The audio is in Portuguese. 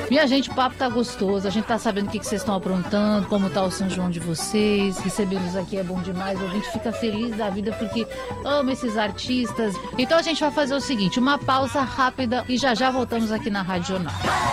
Minha gente, o papo tá gostoso, a gente tá sabendo o que vocês estão aprontando, como tá o São João de vocês, recebê-los aqui é bom demais, a gente fica feliz da vida porque ama esses artistas. Então a gente vai fazer o seguinte, uma pausa rápida e já já voltamos aqui na Rádio Jornal.